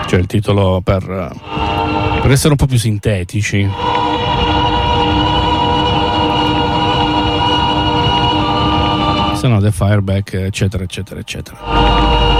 cioè il titolo per essere un po' più sintetici. Se no The Fireback, eccetera eccetera eccetera.